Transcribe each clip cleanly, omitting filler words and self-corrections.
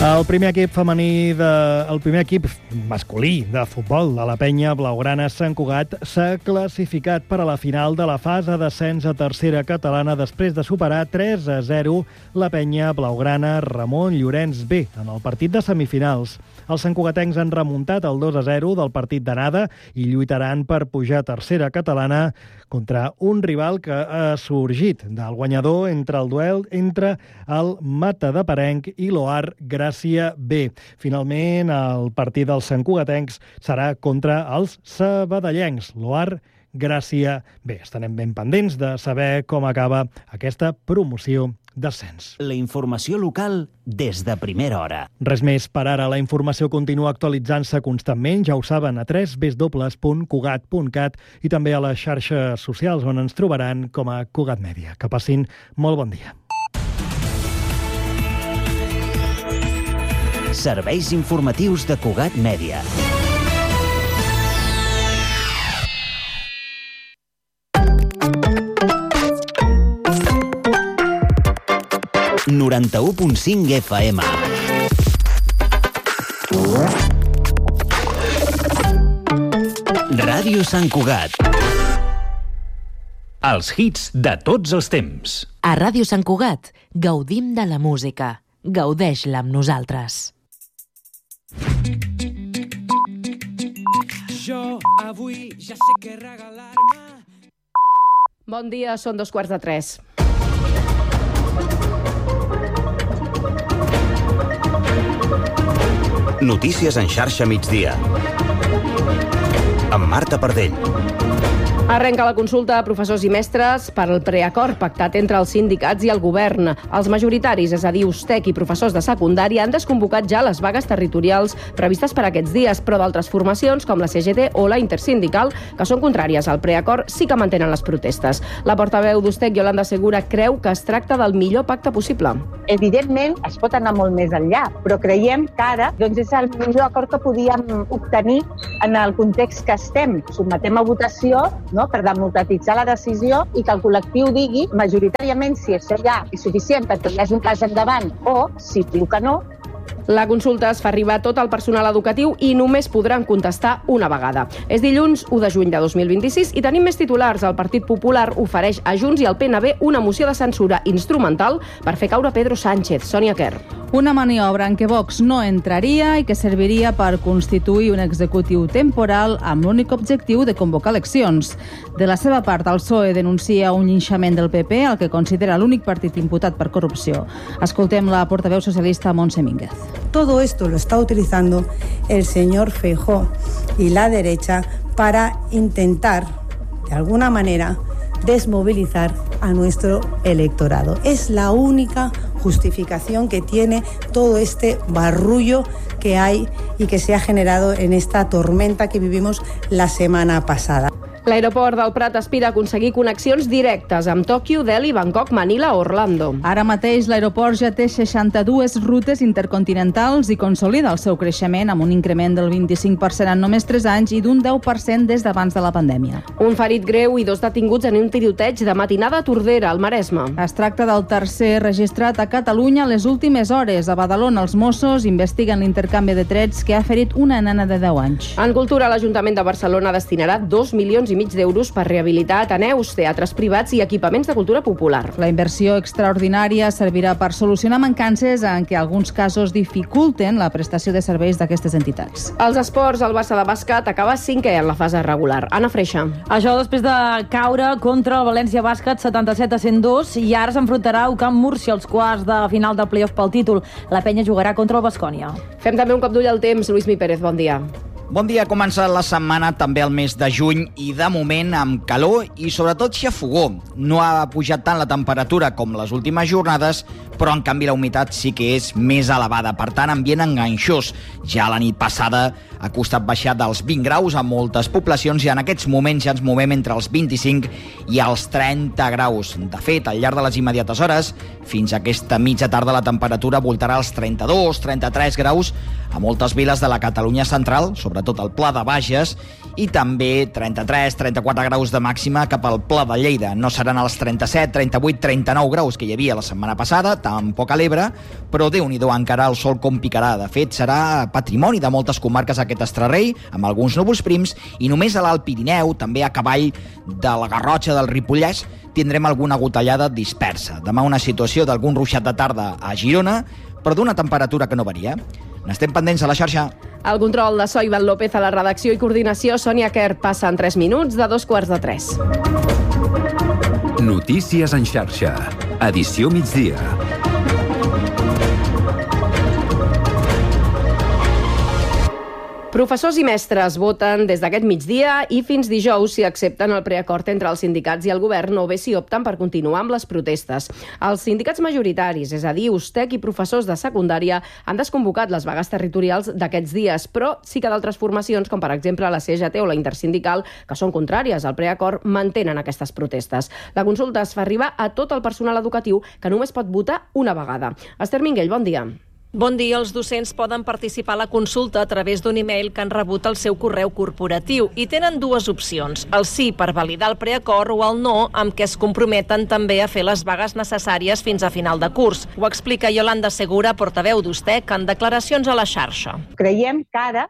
El primer equip masculí de futbol de la penya blaugrana Sant Cugat s'ha classificat per a la final de la fase d'ascens a tercera catalana després de superar 3-0 la penya blaugrana Ramon Llorenç B en el partit de semifinals. Els santcugatencs han remuntat el 2-0 del partit d'anada i lluitaran per pujar a tercera catalana contra un rival que ha sorgit del guanyador entre el duel entre el Matadeperarenc i l'Oar Gràcia B. Finalment, el partit dels santcugatencs serà contra els sabadellencs, l'Oar Gràcia B. Estarem ben pendents de saber com acaba aquesta promoció d'ascens. La informació local des de primera hora. Res més per ara. La informació continua actualitzant-se constantment, ja ho saben, a www.cugat.cat i també a les xarxes socials on ens trobaran com a Cugat Mèdia. Que passin molt bon dia. Serveis informatius de Cugat Mèdia. ...91.5 FM. Ràdio Sant Cugat. Els hits de tots els temps. A Ràdio Sant Cugat gaudim de la música. Gaudeix-la amb nosaltres. Jo avui ja sé què regalar-me. Bon dia, són 2:45. Notícies en xarxa migdia. Amb Marta Pardell. Arrenca la consulta a professors i mestres per al preacord pactat entre els sindicats i el govern. Els majoritaris, és a dir, USTEC i professors de secundària, han desconvocat ja les vagues territorials previstes per aquests dies, però d'altres formacions, com la CGT o la Intersindical, que són contràries al preacord, sí que mantenen les protestes. La portaveu d'USTEC, Yolanda Segura, creu que es tracta del millor pacte possible. Evidentment, es pot anar molt més enllà, però creiem que ara és el millor acord que podíem obtenir en el context que estem. Sotmetem a votació, per democratitzar la decisió i que el col·lectiu digui majoritàriament si això ja és suficient perquè hi hagi un pas endavant o si diu que no. La consulta es fa arribar a tot el personal educatiu i només podran contestar una vegada. És dilluns 1 de juny de 2026 i tenim més titulars. El Partit Popular ofereix a Junts i al PNB una moció de censura instrumental per fer caure Pedro Sánchez. Sònia Quer. Una maniobra en què Vox no entraria i que serviria per constituir un executiu temporal amb l'únic objectiu de convocar eleccions. De la seva part, el PSOE denuncia un linxament del PP, el que considera l'únic partit imputat per corrupció. Escoltem la portaveu socialista Montse Mínguez. Todo esto lo está utilizando el señor Feijóo y la derecha para intentar, de alguna manera, desmovilizar a nuestro electorado. Es la única justificación que tiene todo este barullo que hay y que se ha generado en esta tormenta que vivimos la semana pasada. L'aeroport del Prat aspira a aconseguir connexions directes amb Tòquio, Delhi, Bangkok, Manila o Orlando. Ara mateix l'aeroport ja té 62 rutes intercontinentals i consolida el seu creixement amb un increment del 25% en només 3 anys i d'un 10% des d'abans de la pandèmia. Un ferit greu i 2 detinguts en un tiroteig de matinada a Tordera, al Maresme. Es tracta del tercer registrat a Catalunya les últimes hores. A Badalona, els Mossos investiguen l'intercanvi de trets que ha ferit una nena de 10 anys. En cultura, l'Ajuntament de Barcelona destinarà 2,5 milions d'euros per rehabilitar ateneus, teatres privats i equipaments de cultura popular. La inversió extraordinària servirà per solucionar mancances en què alguns casos dificulten la prestació de serveis d'aquestes entitats. Els esports, el Barça de bàsquet acaba 5è en la fase regular. Anna Freixa. Això després de caure contra el València Bàsquet 77-102 i ara s'enfrontarà al Camp Múrcia als quarts de final del playoff pel títol. La penya jugarà contra el Baskonia. Fem també un cop d'ull al temps. Lluís Mi Pérez, bon dia. Bon dia, comença la setmana també el mes de juny i de moment amb calor i sobretot xafogó. No ha pujat tant la temperatura com les últimes jornades, però en canvi la humitat sí que és més elevada, per tant ambient enganxós. Ja la nit passada ha costat baixar dels 20 graus a moltes poblacions i en aquests moments ja ens movem entre els 25 i els 30 graus. De fet, al llarg de les immediates hores, fins a aquesta mitja tarda la temperatura voltarà als 32-33 graus a moltes viles de la Catalunya central, sobretot al Pla de Bages, i també 33-34 graus de màxima cap al Pla de Lleida. No seran els 37, 38, 39 graus que hi havia la setmana passada, tampoc a l'Ebre, però Déu-n'hi-do encara el sol com picarà. De fet, serà patrimoni de moltes comarques aquest estrarrei, amb alguns núvols prims, i només a l'Alt Pirineu, també a cavall de la Garrotxa del Ripollès, tindrem alguna gotellada dispersa. Demà una situació d'algun ruixat de tarda a Girona, però d'una temperatura que no varia. N'estem pendents a la xarxa. El control de so, Ivan López, a la redacció i coordinació, Sònia Quer, passa en 3 minuts de 2:45. Notícies en xarxa. Edició migdia. Professors i mestres voten des d'aquest migdia i fins dijous si accepten el preacord entre els sindicats i el govern o bé si opten per continuar amb les protestes. Els sindicats majoritaris, és a dir, USTEC i professors de secundària, han desconvocat les vagues territorials d'aquests dies, però sí que d'altres formacions, com per exemple la CGT o la Intersindical, que són contràries al preacord, mantenen aquestes protestes. La consulta es fa arribar a tot el personal educatiu, que només pot votar una vegada. Esther Minguell, bon dia. Bon dia. Els docents poden participar a la consulta a través d'un e-mail que han rebut al seu correu corporatiu i tenen dues opcions, el sí per validar el preacord o el no, amb què es comprometen també a fer les vagues necessàries fins a final de curs. Ho explica Yolanda Segura, portaveu d'USTEC, en declaracions a la xarxa. Creiem que ara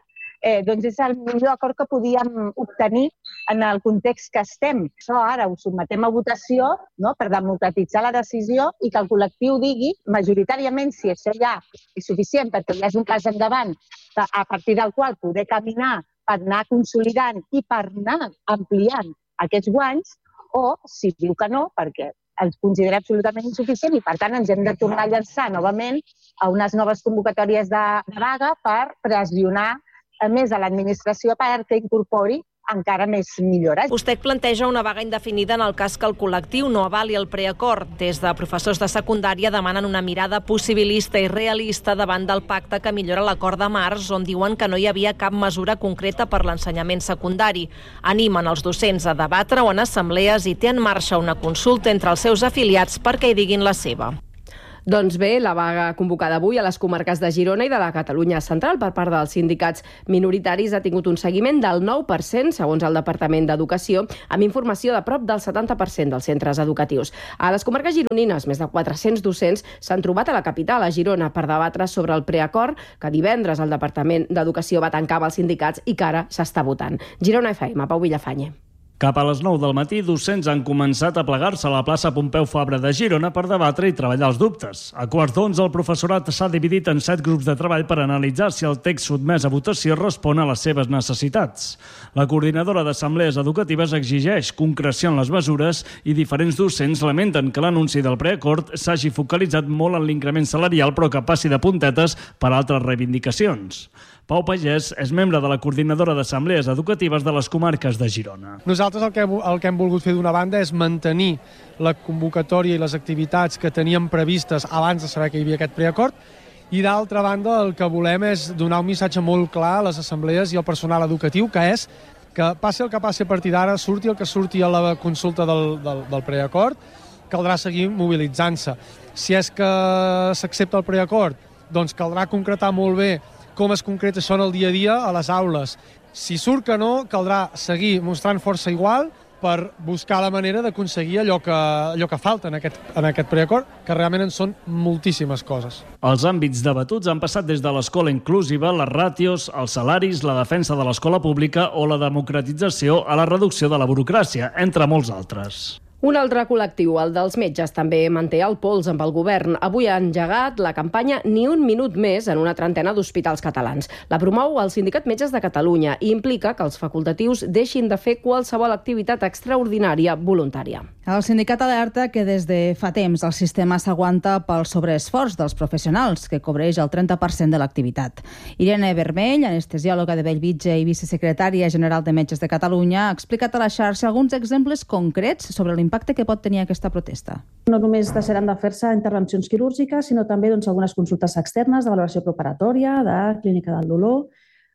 és el millor acord que podíem obtenir en el context que estem. Això ara ho sotmetem a votació, no?, per democratitzar la decisió i que el col·lectiu digui majoritàriament si això ja és suficient perquè ja és un pas endavant a partir del qual poder caminar per anar consolidant i per anar ampliant aquests guanys, o si diu que no, perquè els considera absolutament insuficient i, per tant, ens hem de tornar a llançar novament a unes noves convocatòries de vaga per pressionar més a l'administració perquè incorpori encara més millores. USTEC planteja una vaga indefinida en el cas que el col·lectiu no avali el preacord. Des de professors de secundària demanen una mirada possibilista i realista davant del pacte que millora l'acord de març, on diuen que no hi havia cap mesura concreta per l'ensenyament secundari. Animen els docents a debatre-ho en assemblees i té en marxa una consulta entre els seus afiliats perquè hi diguin la seva. Doncs bé, la vaga convocada avui a les comarques de Girona i de la Catalunya Central per part dels sindicats minoritaris ha tingut un seguiment del 9%, segons el Departament d'Educació, amb informació de prop del 70% dels centres educatius. A les comarques gironines, més de 400 docents s'han trobat a la capital, a Girona, per debatre sobre el preacord que divendres el Departament d'Educació va tancar amb els sindicats i que ara s'està votant. Girona FM, Pau Villafañe. Cap a les 9 del matí, docents han començat a plegar-se a la plaça Pompeu Fabra de Girona per debatre i treballar els dubtes. A 11:15, el professorat s'ha dividit en 7 grups de treball per analitzar si el text sotmès a votació respon a les seves necessitats. La coordinadora d'assemblees educatives exigeix concreció en les mesures i diferents docents lamenten que l'anunci del preacord s'hagi focalitzat molt en l'increment salarial però que passi de puntetes per altres reivindicacions. Pau Pagès és membre de la coordinadora d'assemblees educatives de les comarques de Girona. Nosaltres el que hem volgut fer d'una banda és mantenir la convocatòria i les activitats que teníem previstes abans de saber que hi havia aquest preacord i d'altra banda el que volem és donar un missatge molt clar a les assemblees i al personal educatiu, que és que passi el que passi a partir d'ara, surti el que surti a la consulta del preacord, caldrà seguir mobilitzant-se. Si és que s'accepta el preacord, doncs caldrà concretar molt bé com es concreta això en el dia a dia a les aules. Si surt que no, caldrà seguir mostrant força igual per buscar la manera d'aconseguir allò que falta en aquest preacord, que realment en són moltíssimes coses. Els àmbits debatuts han passat des de l'escola inclusiva, les ràtios, els salaris, la defensa de l'escola pública o la democratització a la reducció de la burocràcia, entre molts altres. Un altre col·lectiu, el dels metges, també manté el pols amb el govern. Avui ha engegat la campanya Ni un minut més en una trentena d'hospitals catalans. La promou el Sindicat Metges de Catalunya i implica que els facultatius deixin de fer qualsevol activitat extraordinària voluntària. El sindicat alerta que des de fa temps el sistema s'aguanta pel sobreesforç dels professionals, que cobreix el 30% de l'activitat. Irene Vermell, anestesiòloga de Bellvitge i vicesecretària general de Metges de Catalunya, ha explicat a la xarxa alguns exemples concrets sobre l'impacte que pot tenir aquesta protesta. No només deixaran de fer-se intervencions quirúrgiques, sinó també algunes consultes externes de valoració preparatòria, de clínica del dolor,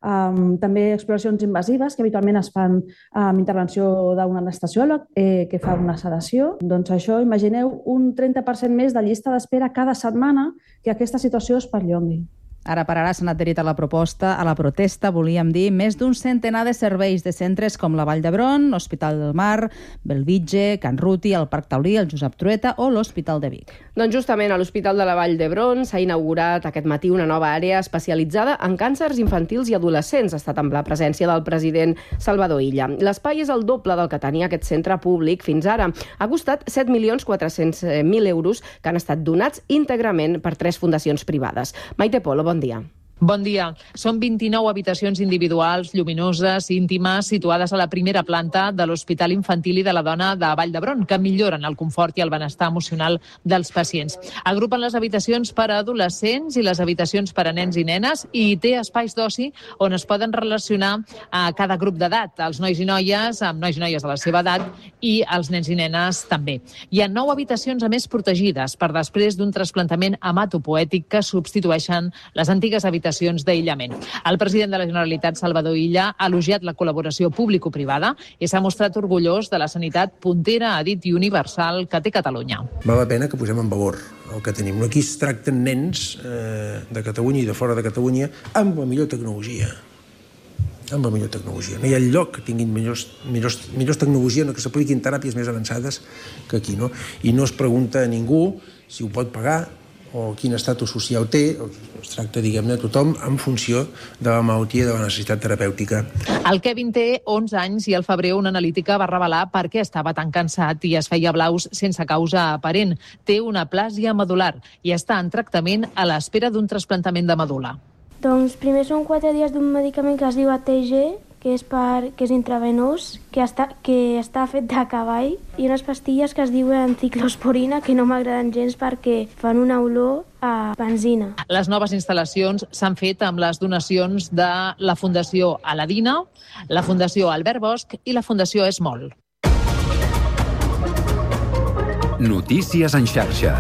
també exploracions invasives que habitualment es fan amb intervenció d'un anestesiòleg que fa una sedació. Doncs això, imagineu un 30% més de llista d'espera cada setmana que aquesta situació es perllongui. Ara per ara s'han adherit a la protesta, volíem dir, més d'un centenar de serveis de centres com la Vall d'Hebron, l'Hospital del Mar, Bellvitge, Can Ruti, el Parc Taulí, el Josep Trueta o l'Hospital de Vic. Doncs justament a l'Hospital de la Vall d'Hebron s'ha inaugurat aquest matí una nova àrea especialitzada en càncers infantils i adolescents. Ha estat amb la presència del president Salvador Illa. L'espai és el doble del que tenia aquest centre públic fins ara. Ha costat 7.400.000 euros que han estat donats íntegrament per 3 fundacions privades. Maite Polo, bon dia. Bon dia. Són 29 habitacions individuals, lluminoses, íntimes, situades a la primera planta de l'Hospital Infantil i de la Dona de Vall d'Hebron, que milloren el confort i el benestar emocional dels pacients. Agrupen les habitacions per a adolescents i les habitacions per a nens i nenes i té espais d'oci on es poden relacionar a cada grup d'edat, els nois i noies, amb nois i noies de la seva edat i els nens i nenes també. Hi ha 9 habitacions a més protegides per després d'un trasplantament hematopoètic que substitueixen les antigues habitacions d'aïllament. El president de la Generalitat, Salvador Illa, ha elogiat la col·laboració público-privada i s'ha mostrat orgullós de la sanitat puntera, ha dit, i universal que té Catalunya. Val la pena que posem en valor el que tenim. Aquí es tracten nens de Catalunya i de fora de Catalunya amb la millor tecnologia. Amb la millor tecnologia. No hi ha lloc que tinguin millors tecnologia, no, que s'apliquin teràpies més avançades que aquí, no? I no es pregunta a ningú si ho pot pagar o quin estatus social té. Es tracta, diguem-ne, tothom en funció de la malaltia i de la necessitat terapèutica. El Kevin té 11 anys i al febrer una analítica va revelar per què estava tan cansat i es feia blaus sense causa aparent. Té una aplàsia medular i està en tractament a l'espera d'un trasplantament de medul·la. Doncs primer són 4 dies d'un medicament que es diu ATG, que és intravenós, que està fet de cavall, i unes pastilles que es diuen ciclosporina, que no m'agraden gens perquè fan una olor a benzina. Les noves instal·lacions s'han fet amb les donacions de la Fundació Aladina, la Fundació Albert Bosch i la Fundació Esmol. Notícies en xarxa.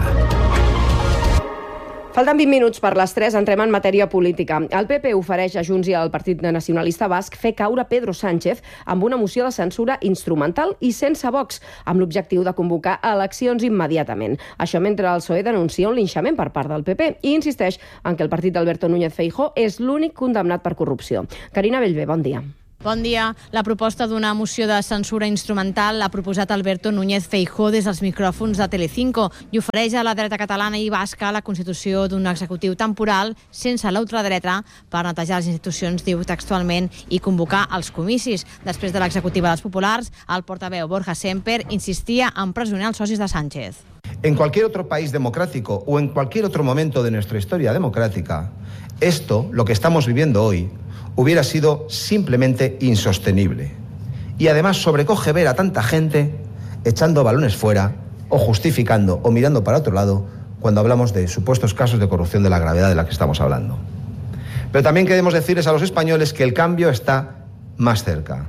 Falten 20 minuts per les 3, entrem en matèria política. El PP ofereix a Junts i al Partit Nacionalista Basc fer caure Pedro Sánchez amb una moció de censura instrumental i sense Vox, amb l'objectiu de convocar eleccions immediatament. Això mentre el PSOE denuncia un linxament per part del PP i insisteix en que el partit d'Alberto Núñez Feijóo és l'únic condemnat per corrupció. Carina Bellver, bon dia. Bon dia. La proposta d'una moció de censura instrumental l'ha proposat Alberto Núñez Feijóo des dels micròfons de Telecinco i ofereix a la dreta catalana i basca la constitució d'un executiu temporal sense l'ultradreta per netejar les institucions, diu textualment, i convocar els comicis. Després de l'executiva dels populars, el portaveu Borja Semper insistia en empresonar els socis de Sánchez. En cualquier otro país democrático o en cualquier otro momento de nuestra historia democrática, esto, lo que estamos viviendo hoy, hubiera sido simplemente insostenible. Y además sobrecoge ver a tanta gente echando balones fuera o justificando o mirando para otro lado cuando hablamos de supuestos casos de corrupción de la gravedad de la que estamos hablando. Pero también queremos decirles a los españoles que el cambio está más cerca.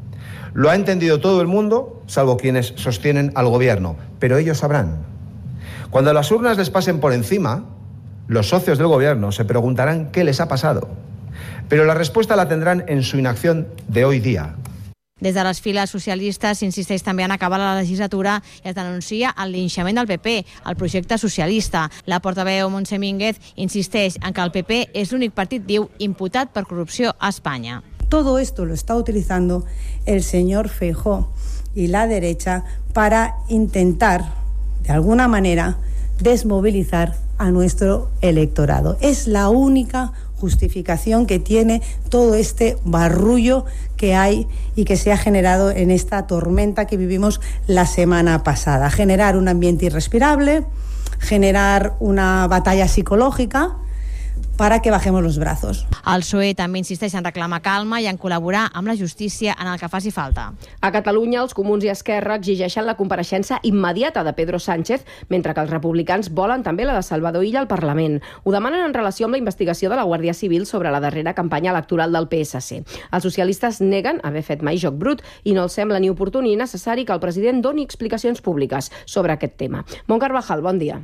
Lo ha entendido todo el mundo, salvo quienes sostienen al gobierno, pero ellos sabrán. Cuando las urnas les pasen por encima, los socios del gobierno se preguntarán qué les ha pasado. Pero la respuesta la tendrán en su inacción de hoy día. Des de les files socialistes s'insisteix també en acabar la legislatura i es denuncia el linxament del PP, el projecte socialista. La portaveu Montse Mínguez insisteix en que el PP és l'únic partit, diu, imputat per corrupció a Espanya. Todo esto lo está utilizando el señor Feijóo y la derecha para intentar, de alguna manera, desmovilizar a nuestro electorado. Es la única justificación que tiene todo este barullo que hay y que se ha generado en esta tormenta que vivimos la semana pasada. Generar un ambiente irrespirable, generar una batalla psicológica para que bajemos los brazos. El PSOE també insisteix en reclamar calma i en col·laborar amb la justícia en el que faci falta. A Catalunya, els Comuns i Esquerra exigeixen la compareixença immediata de Pedro Sánchez, mentre que els republicans volen també la de Salvador Illa al Parlament. Ho demanen en relació amb la investigació de la Guàrdia Civil sobre la darrera campanya electoral del PSC. Els socialistes neguen haver fet mai joc brut i no els sembla ni oportú ni necessari que el president doni explicacions públiques sobre aquest tema. Mont Carvajal, bon dia.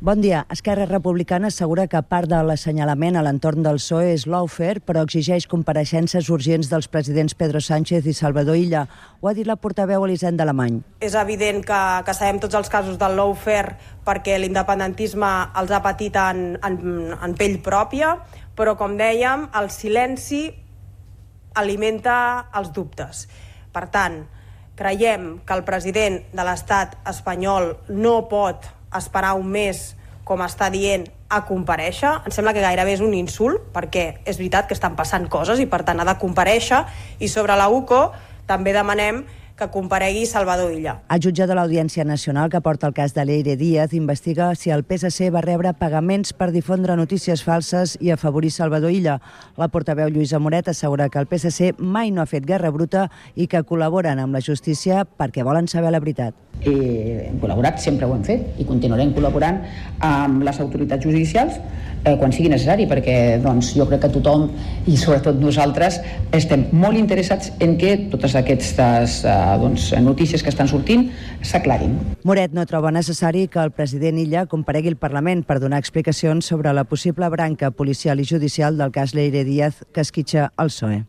Bon dia. Esquerra Republicana assegura que part de l'assenyalament a l'entorn del PSOE és lawfare, però exigeix compareixences urgents dels presidents Pedro Sánchez i Salvador Illa. Ho ha dit la portaveu Elisenda Alemany. És evident que sabem tots els casos del lawfare perquè l'independentisme els ha patit en pell pròpia, però, com dèiem, el silenci alimenta els dubtes. Per tant, creiem que el president de l'estat espanyol no pot esperar un mes, com està dient, a comparèixer. Ens sembla que gairebé és un insult, perquè és veritat que estan passant coses i per tant ha de comparèixer, i sobre la UCO també demanem que comparegui Salvador Illa. El jutge de l'Audiència Nacional que porta el cas de Leire Díaz investiga si el PSC va rebre pagaments per difondre notícies falses i afavorir Salvador Illa. La portaveu Lluïsa Moret assegura que el PSC mai no ha fet guerra bruta i que col·laboren amb la justícia perquè volen saber la veritat. Hem col·laborat, sempre ho hem fet, i continuarem col·laborant amb les autoritats judicials quan sigui necessari, perquè jo crec que tothom, i sobretot nosaltres, estem molt interessats en que totes aquestes notícies que estan sortint s'aclarin. Moret no troba necessari que el president Illa comparegui al Parlament per donar explicacions sobre la possible branca policial i judicial del cas Leire Díaz que esquitxa el PSOE.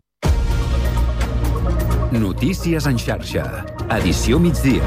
Notícies en xarxa. Edició migdia.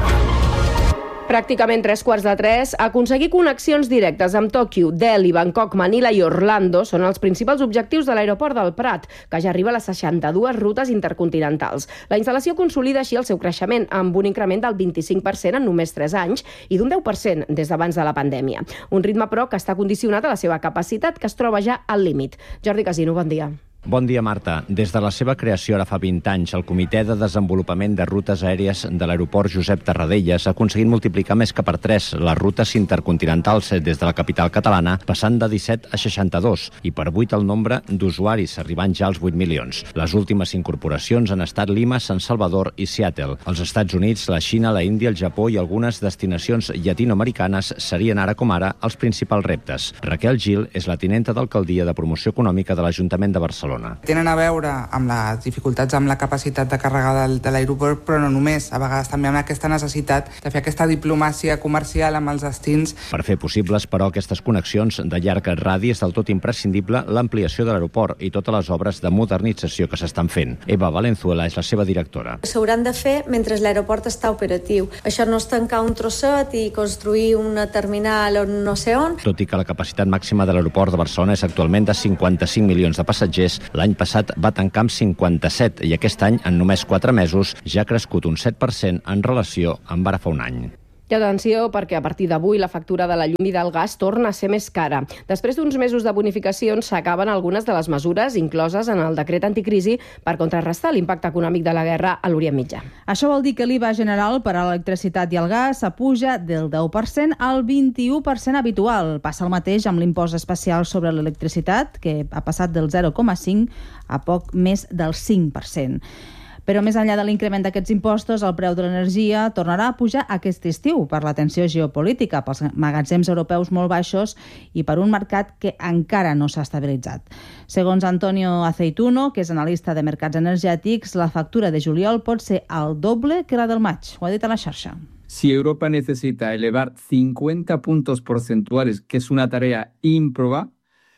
Pràcticament 2:45, aconseguir connexions directes amb Tòquio, Delhi, Bangkok, Manila i Orlando són els principals objectius de l'aeroport del Prat, que ja arriba a les 62 rutes intercontinentals. La instal·lació consolida així el seu creixement, amb un increment del 25% en només 3 anys i d'un 10% des d'abans de la pandèmia. Un ritme, però, que està condicionat a la seva capacitat, que es troba ja al límit. Jordi Casino, bon dia. Bon dia, Marta. Des de la seva creació ara fa 20 anys, el Comitè de Desenvolupament de Rutes Aèries de l'Aeroport Josep Tarradellas ha aconseguit multiplicar més que per 3 les rutes intercontinentals des de la capital catalana, passant de 17 a 62, i per 8 el nombre d'usuaris, arribant ja als 8 milions. Les últimes incorporacions han estat Lima, San Salvador i Seattle. Els Estats Units, la Xina, la Índia, el Japó i algunes destinacions llatinoamericanes serien ara com ara els principals reptes. Raquel Gil és la tinenta d'alcaldia de promoció econòmica de l'Ajuntament de Barcelona. Tenen a veure amb les dificultats amb la capacitat de càrrega de l'aeroport, però no només, a vegades també amb aquesta necessitat de fer aquesta diplomàcia comercial amb els destins. Per fer possibles, però, aquestes connexions de llarg radi és del tot imprescindible l'ampliació de l'aeroport i totes les obres de modernització que s'estan fent. Eva Valenzuela és la seva directora. S'hauran de fer mentre l'aeroport està operatiu. Això no és tancar un trosset i construir una terminal on no sé on. Tot i que la capacitat màxima de l'aeroport de Barcelona és actualment de 55 milions de passatgers, l'any passat va tancar amb 57 i aquest any, en només 4 mesos, ja ha crescut un 7% en relació amb ara fa un any. I atenció, perquè a partir d'avui la factura de la llum i del gas torna a ser més cara. Després d'uns mesos de bonificacions s'acaben algunes de les mesures incloses en el decret anticrisi per contrarrestar l'impacte econòmic de la guerra a l'Orient Mitjà. Això vol dir que l'IVA general per a l'electricitat i el gas s'apuja del 10% al 21% habitual. Passa el mateix amb l'impost especial sobre l'electricitat, que ha passat del 0,5% a poc més del 5%. Però més enllà de l'increment d'aquests impostos, el preu de l'energia tornarà a pujar aquest estiu per la tensió geopolítica, pels magatzems europeus molt baixos i per un mercat que encara no s'ha estabilitzat. Segons Antonio Aceituno, que és analista de mercats energètics, la factura de juliol pot ser el doble que la del maig. Ho ha dit a la xarxa. Si Europa necesita elevar 50 puntos porcentuales, que es una tarea ímproba,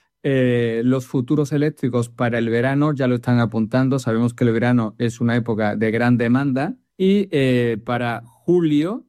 los futuros eléctricos para el verano ya lo están apuntando. Sabemos que el verano es una época de gran demanda y para julio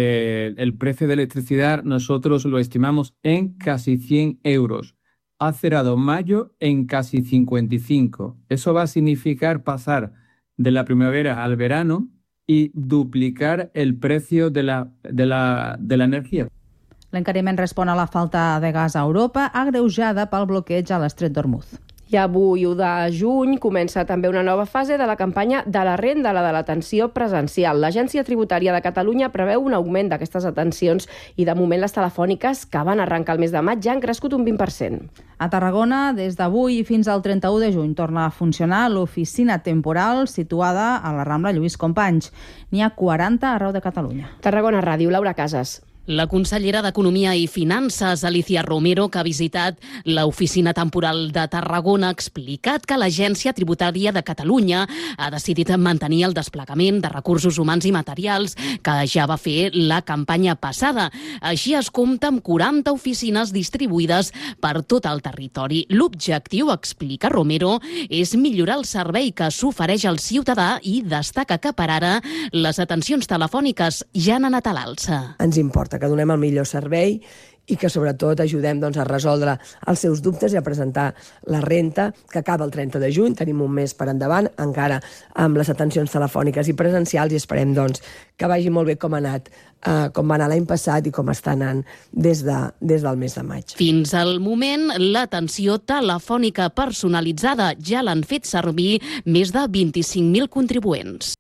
el precio de electricidad nosotros lo estimamos en casi 100 euros. Ha cerrado mayo en casi 55. Eso va a significar pasar de la primavera al verano y duplicar el precio de la energía. L'encariment respon a la falta de gas a Europa, agreujada pel bloqueig a l'Estret d'Hormuz. I avui, 1 de juny, comença també una nova fase de la campanya de la renda, la de l'atenció presencial. L'Agència Tributària de Catalunya preveu un augment d'aquestes atencions i, de moment, les telefòniques, que van arrencar el mes de maig, ja han crescut un 20%. A Tarragona, des d'avui fins al 31 de juny, torna a funcionar l'oficina temporal situada a la Rambla Lluís Companys. N'hi ha 40 arreu de Catalunya. Tarragona Ràdio, Laura Casas. La consellera d'Economia i Finances, Alicia Romero, que ha visitat l'Oficina Temporal de Tarragona, ha explicat que l'Agència Tributària de Catalunya ha decidit mantenir el desplegament de recursos humans i materials que ja va fer la campanya passada. Així es compta amb 40 oficines distribuïdes per tot el territori. L'objectiu, explica Romero, és millorar el servei que s'ofereix al ciutadà i destaca que per ara les atencions telefòniques ja han anat a l'alça. Ens importa que donem el millor servei i que sobretot ajudem a resoldre els seus dubtes i a presentar la renta, que acaba el 30 de juny, tenim un mes per endavant, encara amb les atencions telefòniques i presencials, i esperem que vagi molt bé com ha anat, com va anar l'any passat i com està anant des del mes de maig. Fins al moment, l'atenció telefònica personalitzada ja l'han fet servir més de 25.000 contribuents.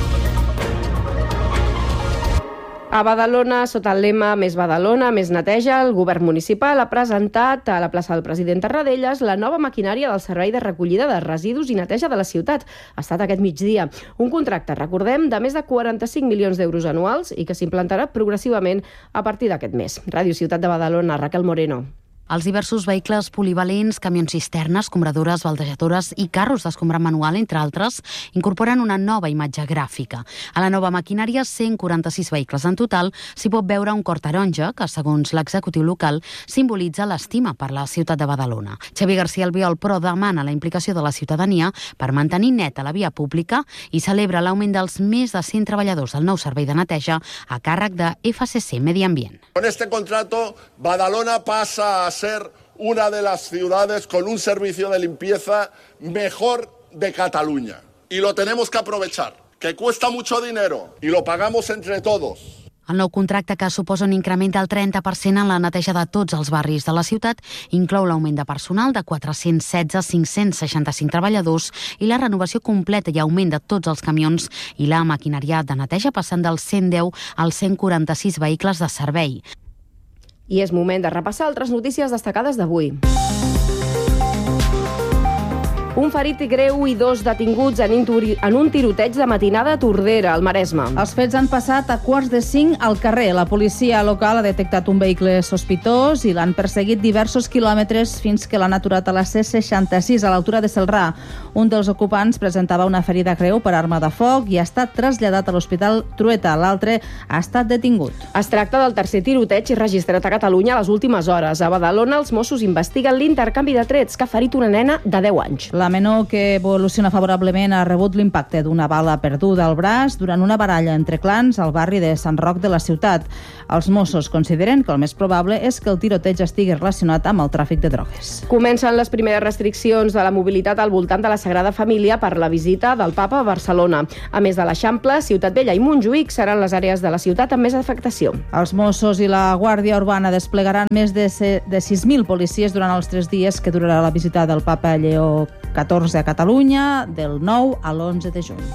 A Badalona, sota el lema Més Badalona, més neteja, el govern municipal ha presentat a la plaça del president Tarradellas la nova maquinària del servei de recollida de residus i neteja de la ciutat. Ha estat aquest migdia. Un contracte, recordem, de més de 45 milions d'euros anuals i que s'implantarà progressivament a partir d'aquest mes. Ràdio Ciutat de Badalona, Raquel Moreno. Els diversos vehicles polivalents, camions cisternes, escombradores, baldejadores i carros d'escombra manual, entre altres, incorporen una nova imatge gràfica. A la nova maquinària, 146 vehicles en total, s'hi pot veure un cor taronja que, segons l'executiu local, simbolitza l'estima per la ciutat de Badalona. Xavi García Albiol, però, demana la implicació de la ciutadania per mantenir neta la via pública i celebra l'augment dels més de 100 treballadors del nou servei de neteja a càrrec de FSC Medi Ambient. Con este contrato, Badalona pasa a ser una de las ciudades con un servicio de limpieza mejor de Cataluña. Y lo tenemos que aprovechar, que cuesta mucho dinero y lo pagamos entre todos. El nou contracte, que suposa un increment del 30% en la neteja de tots els barris de la ciutat, inclou l'augment de personal de 416 a 565 treballadors i la renovació completa i augment de tots els camions i la maquinària de neteja, passant dels 110 als 146 vehicles de servei. I és moment de repassar altres notícies destacades d'avui. Un ferit greu i 2 detinguts en un tiroteig de matinada a Tordera, al Maresme. Els fets han passat a 4:45 al carrer. La policia local ha detectat un vehicle sospitós i l'han perseguit diversos quilòmetres fins que l'han aturat a la C66, a l'altura de Celrà. Un dels ocupants presentava una ferida greu per arma de foc i ha estat traslladat a l'Hospital Trueta. L'altre ha estat detingut. Es tracta del tercer tiroteig registrat a Catalunya a les últimes hores. A Badalona, els Mossos investiguen l'intercanvi de trets que ha ferit una nena de 10 anys. La menor, que evoluciona favorablement, ha rebut l'impacte d'una bala perduda al braç durant una baralla entre clans al barri de Sant Roc de la ciutat. Els Mossos consideren que el més probable és que el tiroteig estigui relacionat amb el tràfic de drogues. Comencen les primeres restriccions de la mobilitat al voltant de la Sagrada Família per la visita del Papa a Barcelona. A més de l'Eixample, Ciutat Vella i Montjuïc seran les àrees de la ciutat amb més afectació. Els Mossos i la Guàrdia Urbana desplegaran més de 6.000 policies durant els 3 dies que durarà la visita del Papa Lleó XIV a Catalunya, del 9 a l'11 de juny.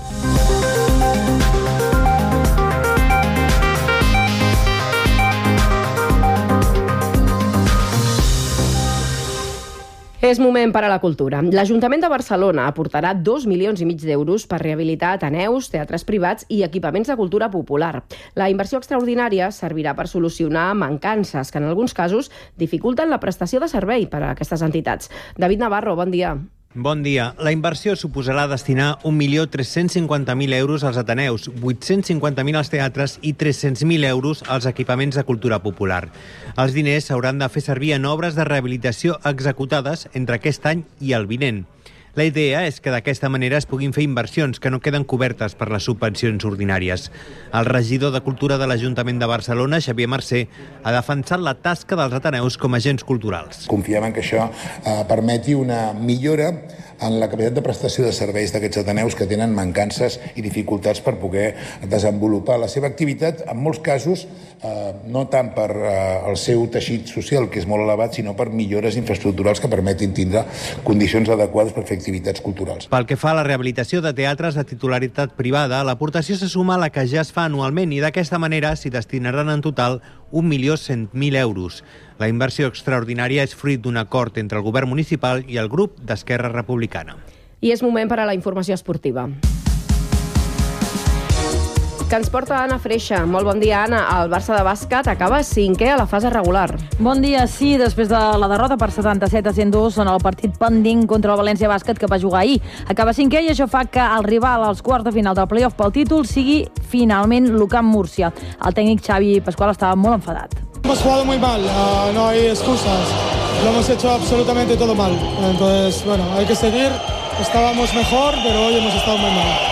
És moment per a la cultura. L'Ajuntament de Barcelona aportarà 2,5 milions d'euros per rehabilitar ateneus, teatres privats i equipaments de cultura popular. La inversió extraordinària servirà per solucionar mancances que en alguns casos dificulten la prestació de servei per a aquestes entitats. David Navarro, bon dia. Bon dia. La inversió suposarà destinar 1.350.000 euros als ateneus, 850.000 als teatres i 300.000 euros als equipaments de cultura popular. Els diners s'hauran de fer servir en obres de rehabilitació executades entre aquest any i el vinent. La idea és que d'aquesta manera es puguin fer inversions que no queden cobertes per les subvencions ordinàries. El regidor de Cultura de l'Ajuntament de Barcelona, Xavier Mercè, ha defensat la tasca dels ateneus com a agents culturals. Confiem en que això permeti una millora en la capacitat de prestació de serveis d'aquests ateneus que tenen mancances i dificultats per poder desenvolupar la seva activitat, en molts casos, no tant per el seu teixit social, que és molt elevat, sinó per millores infraestructurals que permetin tindre condicions adequades per fer activitats culturals. Pel que fa a la rehabilitació de teatres de titularitat privada, l'aportació se suma a la que ja es fa anualment i d'aquesta manera s'hi destinaran en total 1.100.000 euros. La inversió extraordinària és fruit d'un acord entre el govern municipal i el grup d'Esquerra Republicana. I és moment per a la informació esportiva. que ens porta Anna Freixa. Molt bon dia, Anna. El Barça de bàsquet acaba 5è a la fase regular. Bon dia, sí, després de la derrota per 77-102 en el partit pendent contra el València Bàsquet que va jugar ahir. Acaba 5è i això fa que el rival als quarts de final del playoff pel títol sigui finalment l'UCAM Múrcia. El tècnic Xavi Pascual estava molt enfadat. Hemos jugado muy mal, no hay excusas. Lo hemos hecho absolutamente todo mal. Entonces, bueno, hay que seguir. Estábamos mejor, pero hoy hemos estado muy mal.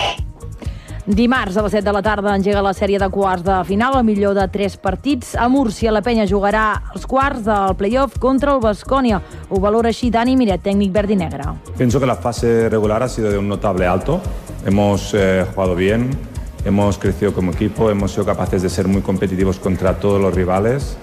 Dimarts a les 7 de la tarda engega la sèrie de quarts de final, el millor de 3 partits. A Múrcia, la penya jugarà els quarts del playoff contra el Baskonia. Ho valora així Dani Miret, tècnic verd i negre. Pienso que la fase regular ha sido de un notable alto. Hemos jugado bien, hemos crecido como equipo, hemos sido capaces de ser muy competitivos contra todos los rivales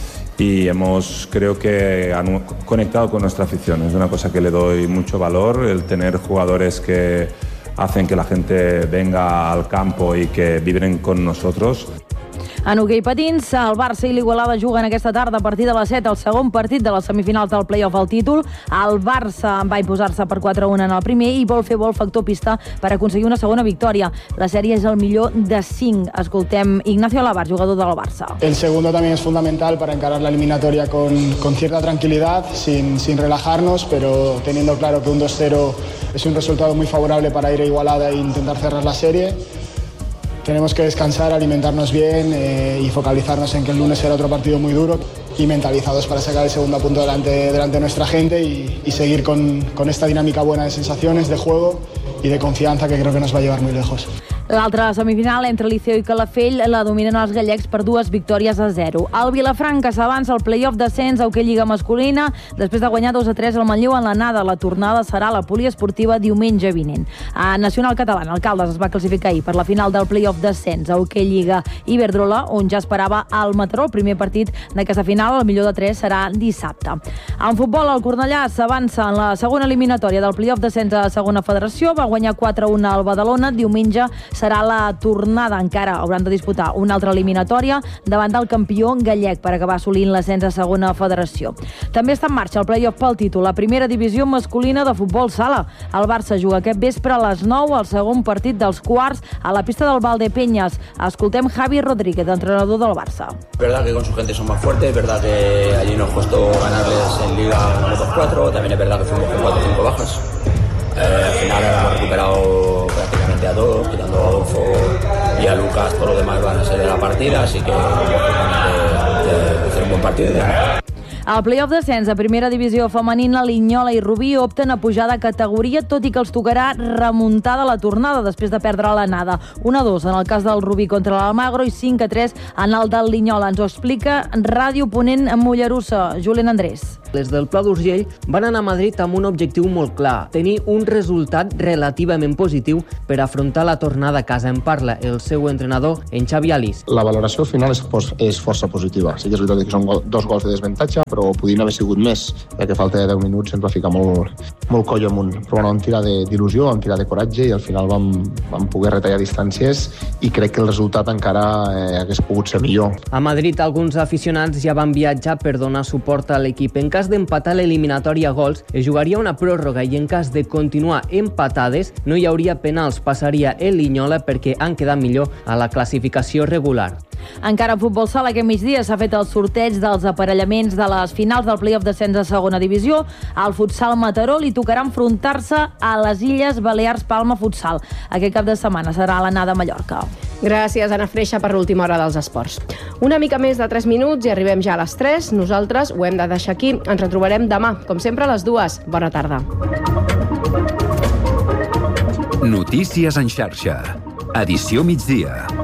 y creo que han conectado con nuestra afición. Es una cosa que le doy mucho valor, el tener jugadores que hacen que la gente venga al campo y que vibren con nosotros. En hoquei patins, el Barça i l'Igualada juguen aquesta tarda a partir de les 7 el segon partit de les semifinals del playoff al títol. El Barça va imposar-se per 4-1 en el primer i vol fer factor pista per aconseguir una segona victòria. La sèrie és el millor de 5. Escoltem Ignacio Alabar, jugador del Barça. El segundo también es fundamental para encarar la eliminatoria con cierta tranquilidad, sin relajarnos, pero teniendo claro que un 2-0 es un resultado muy favorable para ir a Igualada e intentar cerrar la serie. Tenemos que descansar, alimentarnos bien y focalizarnos en que el lunes será otro partido muy duro y mentalizados para sacar el segundo punto delante de nuestra gente y seguir con esta dinámica buena de sensaciones, de juego y de confianza que creo que nos va a llevar muy lejos. L'altra semifinal entre Liceo i Calafell la dominen els gallecs per 2-0. El Vilafranca s'avança al playoff d'ascens a hoquei lliga masculina després de guanyar 2-3 al Manlleu en l'anada. La tornada serà a la poliesportiva diumenge vinent. A Nacional Catalana, el Caldes es va classificar ahir per la final del playoff d'ascens a hoquei lliga Iberdrola, on ja esperava el Mataró. El primer partit d'aquesta final, el millor de 3, serà dissabte. En futbol, el Cornellà s'avança en la segona eliminatòria del playoff d'ascens a segona federació. Va guanyar 4-1 al Badalona. Diumenge serà la tornada. Encara hauran de disputar una altra eliminatòria davant del campió gallec per acabar assolint l'ascens a segona federació. També està en marxa el playoff pel títol, la primera divisió masculina de futbol sala. El Barça juga aquest vespre a les 9 el segon partit dels quarts a la pista del Valdepeñas. Escoltem Javi Rodríguez, entrenador del Barça. Es verdad que con su gente son más fuertes, es verdad que allí nos costó ganarles en Liga 1-2-4, también es verdad que fuimos con 4 o 5 bajas. Al final hemos recuperado prácticamente a todos, quitando a Adolfo y a Lucas, todos los demás van a ser de la partida, así que de hacer un buen partido. Al playoff d'ascens a primera divisió femenina, Linyola i Rubí opten a pujar de categoria, tot i que els tocarà remuntar de la tornada després de perdre l'anada. 1-2 en el cas del Rubí contra l'Almagro i 5-3 en el del Linyola. Ens ho explica Ràdio Ponent Mollerussa, Julen Andrés. Les del Pla d'Urgell van anar a Madrid amb un objectiu molt clar, tenir un resultat relativament positiu per afrontar la tornada a casa. En parla el seu entrenador, en Xavi Alís. La valoració final és força positiva. Sí que és veritat que són 2 gols de desventatge, però podien haver sigut més, ja que falta de 10 minuts ens va ficar molt coll amunt. Però bueno, vam tirar d'il·lusió, vam tirar de coratge i al final vam poder retallar distàncies i crec que el resultat encara hagués pogut ser millor. A Madrid alguns aficionats ja van viatjar per donar suport a l'equip. En cas d'empatar l'eliminatòria a gols, es jugaria una pròrroga i en cas de continuar empatades no hi hauria penals, passaria el Linyola perquè han quedat millor a la classificació regular. Encara a futbol sala, aquest migdia s'ha fet el sorteig dels aparellaments de les finals del playoff d'ascens a segona divisió. Al futsal Mataró li tocarà enfrontar-se a les Illes Balears Palma Futsal. Aquest cap de setmana serà l'anada a Mallorca. Gràcies, Anna Freixa, per l'última hora dels esports. Una mica més de 3 minuts i arribem ja a les 3. Nosaltres ho hem de deixar aquí. Ens retrobarem demà, com sempre, a les 2. Bona tarda. Notícies en xarxa. Edició migdia.